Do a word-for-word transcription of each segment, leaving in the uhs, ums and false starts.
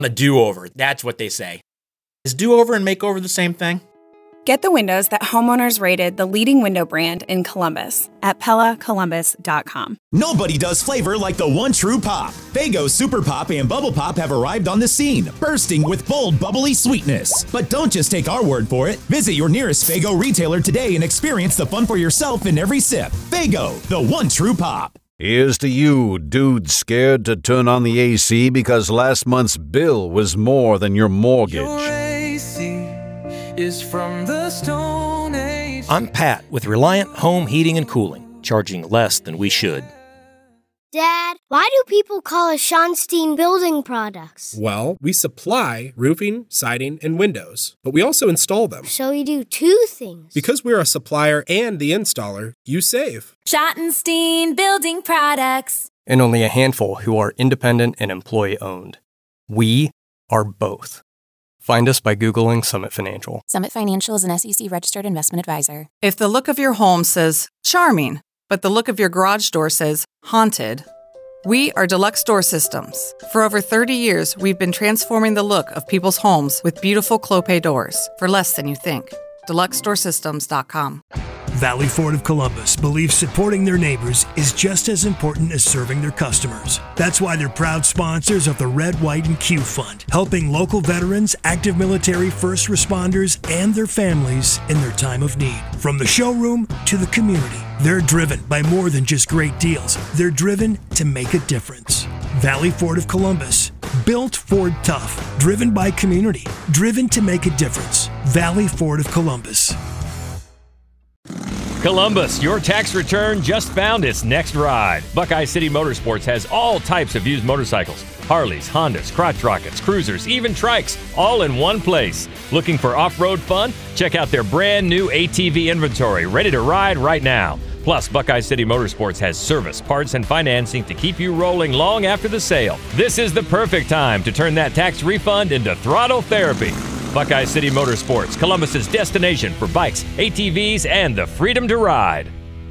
A do-over, that's what they say. Is do-over and makeover the same thing? Get the windows that homeowners rated the leading window brand in Columbus at Pella Columbus dot com. Nobody does flavor like the one true pop. Faygo Super Pop and Bubble Pop have arrived on the scene, bursting with bold, bubbly sweetness. But don't just take our word for it. Visit your nearest Faygo retailer today and experience the fun for yourself in every sip. Faygo, the one true pop. Here's to you, dude scared to turn on the A C because last month's bill was more than your mortgage. Your A C is from the Stone Age. I'm Pat with Reliant Home Heating and Cooling, charging less than we should. Dad, why do people call us Schonstein Building Products? Well, we supply roofing, siding, and windows, but we also install them. So we do two things. Because we're a supplier and the installer, you save. Schottenstein Building Products. And only a handful who are independent and employee-owned. We are both. Find us by Googling Summit Financial. Summit Financial is an S E C-registered investment advisor. If the look of your home says charming, but the look of your garage door says haunted, we are Deluxe Door Systems. For over thirty years, we've been transforming the look of people's homes with beautiful Clopay doors for less than you think. Deluxe Door Systems dot com. Valley Ford of Columbus believes supporting their neighbors is just as important as serving their customers. That's why they're proud sponsors of the Red, White, and Q Fund, helping local veterans, active military, first responders, and their families in their time of need. From the showroom to the community, they're driven by more than just great deals. They're driven to make a difference. Valley Ford of Columbus, built Ford tough, driven by community, driven to make a difference. Valley Ford of Columbus. Columbus, your tax return just found its next ride. Buckeye City Motorsports has all types of used motorcycles. Harleys, Hondas, crotch rockets, cruisers, even trikes, all in one place. Looking for off-road fun? Check out their brand new A T V inventory, ready to ride right now. Plus, Buckeye City Motorsports has service, parts, and financing to keep you rolling long after the sale. This is the perfect time to turn that tax refund into throttle therapy. Buckeye City Motorsports, Columbus's destination for bikes, A T Vs, and the freedom to ride.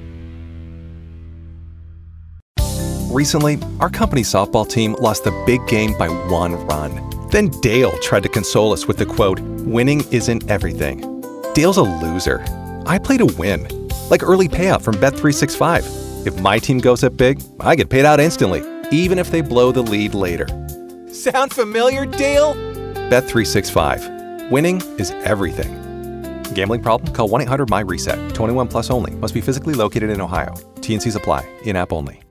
Recently, our company softball team lost the big game by one run. Then Dale tried to console us with the quote, "Winning isn't everything." Dale's a loser. I play to win. Like early payout from Bet three sixty-five. If my team goes up big, I get paid out instantly, even if they blow the lead later. Sound familiar, Dale? Bet three sixty-five. Winning is everything. Gambling problem? Call one eight hundred M Y RESET. twenty-one plus only. Must be physically located in Ohio. T N Cs apply. In-app only.